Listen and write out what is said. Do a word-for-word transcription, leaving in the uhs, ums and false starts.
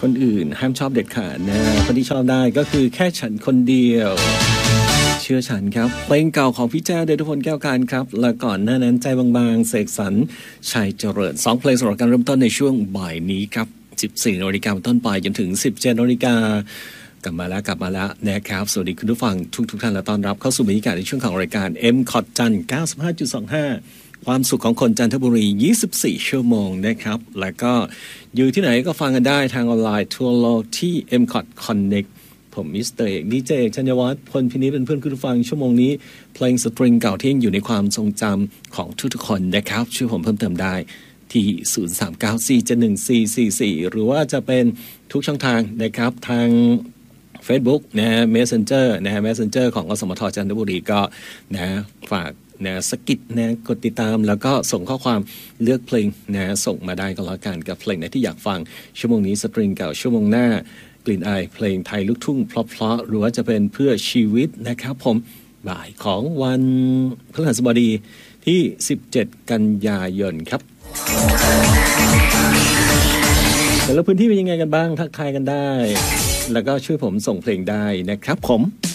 คนอื่นห้ามชอบเด็ดขาดนะคนที่ชอบได้ก็คือแค่ฉันคนเดียวเชื่อฉันครับเพลงเก่าของพี่แจ้วเดชพลแก้วการครับและก่อนหน้านั้นใจบางๆเสกสรรชัยเจริญสองเพลงสำหรับการเริ่มต้นในช่วงบ่ายนี้ครับสิบสี่นาฬิกาต้นไปจนถึงสิบเจ็ดนาฬิกากลับมาแล้วกลับมาแล้วนะครับสวัสดีคุณผู้ฟังทุกทุกท่านและต้อนรับเข้าสู่บรรยากาศในช่วงของรายการ เอ็ม คอท จันทร์ เก้าสิบห้าจุดสองห้า ความสุขของคนจันทบุรียี่สิบสี่ชั่วโมงนะครับแล้วก็อยู่ที่ไหนก็ฟังกันได้ทางออนไลน์ทั่วโลกที่ เอ็ม คอท Connect ผมมิสเตอร์เอกดีเจชัญวัฒน์พลพินิจเป็นเพื่อนคุณผู้ฟังชั่วโมงนี้เพลงสตริงเก่าที่ยังอยู่ในความทรงจำของทุกๆคนนะครับช่วยผมเพิ่มเติมได้ที่ศูนย์ สาม เก้า สี่ เจ็ด หนึ่ง สี่ สี่ สี่หรือว่าจะเป็นทุกช่องทางนะครับทาง Facebook นะ Messenger นะ Messenger ของอสมทจันทบุรีก็นะฝากนะสกิดนะกดติดตามแล้วก็ส่งข้อความเลือกเพลงนะส่งมาได้ก็แล้วกันกับเพลงไหนที่อยากฟังชั่วโมงนี้สตริงเก่าชั่วโมงหน้ากลิ่นอายเพลงไทยลูกทุ่งเพราะๆหรือว่าจะเป็นเพื่อชีวิตนะครับผมบ่ายของวันพฤหัสบดีที่สิบเจ็ดกันยายนครับแต่ละพื้นที่เป็นยังไงกันบ้างทักทายกันได้แล้วก็ช่วยผมส่งเพลงได้นะครับผม